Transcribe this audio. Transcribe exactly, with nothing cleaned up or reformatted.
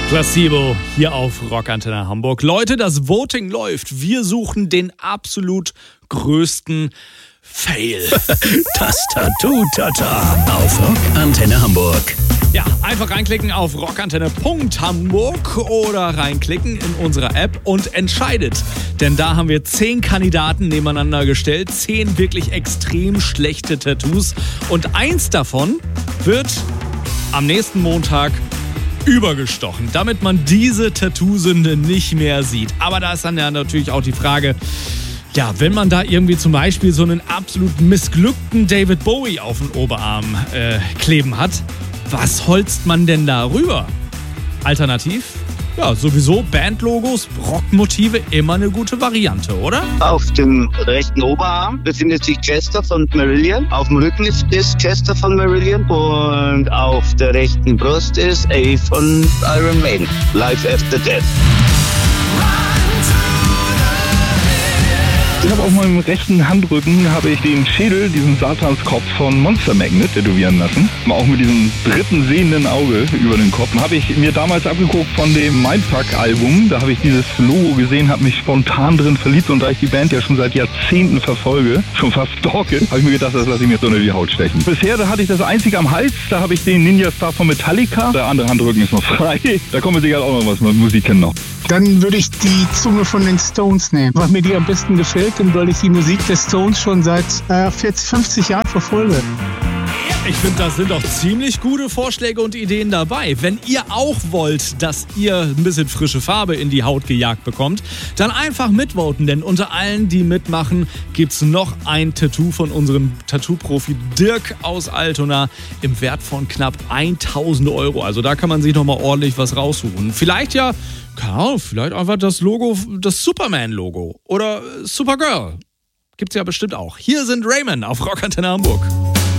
Placebo hier auf Rockantenne Hamburg. Leute, das Voting läuft. Wir suchen den absolut größten Fail. Das Tattoo-Tata auf Rockantenne Hamburg. Ja, einfach reinklicken auf rockantenne punkt hamburg oder reinklicken in unserer App und entscheidet. Denn da haben wir zehn Kandidaten nebeneinander gestellt, zehn wirklich extrem schlechte Tattoos. Und eins davon wird am nächsten Montag übergestochen, damit man diese Tattoo-Sünde nicht mehr sieht. Aber da ist dann ja natürlich auch die Frage, ja, wenn man da irgendwie zum Beispiel so einen absolut missglückten David Bowie auf den Oberarm äh, kleben hat, was holzt man denn da rüber? Alternativ? Ja, sowieso Bandlogos, Rockmotive, immer eine gute Variante, oder? Auf dem rechten Oberarm befindet sich Chester von Marillion. Auf dem Rücken ist, ist Chester von Marillion. Und auf der rechten Brust ist A von Iron Maiden. Life After Death. Ich habe auf meinem rechten Handrücken habe ich den Schädel, diesen Satanskopf von Monster Magnet tätowieren lassen. Auch mit diesem dritten sehenden Auge über den Kopf. Habe ich mir damals abgeguckt von dem Mindfuck-Album. Da habe ich dieses Logo gesehen, habe mich spontan drin verliebt. Und da ich die Band ja schon seit Jahrzehnten verfolge, schon fast stalke, habe ich mir gedacht, das lasse ich mir jetzt unter die Haut stechen. Bisher da hatte ich das einzige am Hals. Da habe ich den Ninja Star von Metallica. Der andere Handrücken ist noch frei. Da kommen wir sicher auch noch was mit Musik kennen noch. Dann würde ich die Zunge von den Stones nehmen, was mir die am besten gefällt, und weil ich die Musik der Stones schon seit äh, vierzig, fünfzig Jahren verfolge. Ich finde, das sind doch ziemlich gute Vorschläge und Ideen dabei. Wenn ihr auch wollt, dass ihr ein bisschen frische Farbe in die Haut gejagt bekommt, dann einfach mitvoten, denn unter allen, die mitmachen, gibt's noch ein Tattoo von unserem Tattoo-Profi Dirk aus Altona im Wert von knapp tausend Euro. Also da kann man sich nochmal ordentlich was raussuchen. Vielleicht ja, keine Ahnung, vielleicht einfach das Logo, das Superman-Logo oder Supergirl. Gibt's ja bestimmt auch. Hier sind Raymond auf Rockantenne Hamburg.